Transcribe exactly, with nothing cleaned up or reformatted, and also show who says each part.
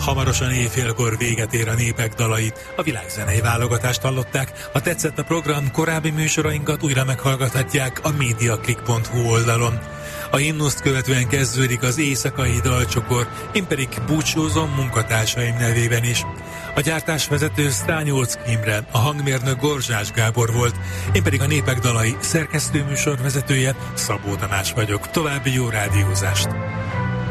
Speaker 1: Hamarosan éjfélkor véget ér a Népek dalai. A világzenei válogatást hallották. Ha tetszett a program, korábbi műsorainkat újra meghallgathatják a mediaclick pont hu oldalon. A himnuszt követően kezdődik az éjszakai dalcsokor, én pedig búcsúzom munkatársaim nevében is. A gyártásvezető Sztányolc Imre, a hangmérnök Gorzsás Gábor volt, én pedig a Népek dalai szerkesztőműsor vezetője Szabó Tamás vagyok. További jó rádiózást!